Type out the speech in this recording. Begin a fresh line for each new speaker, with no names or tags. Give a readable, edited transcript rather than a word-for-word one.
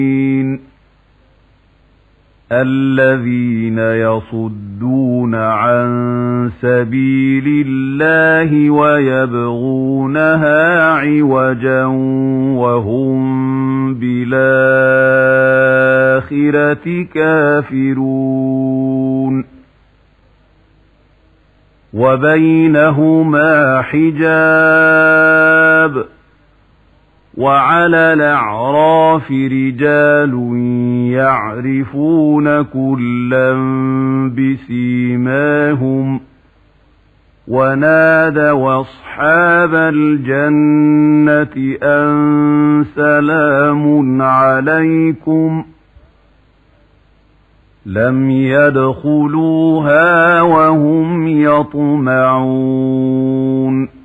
الذين يصدون عن سبيل الله ويبغونها عوجا وهم بالآخرة كافرون وبينهما حجاب وعلى الأعراف رجال يعرفون كلا بسيماهم ونادوا أصحاب الجنة أن سلام عليكم لم يدخلوها وهم يطمعون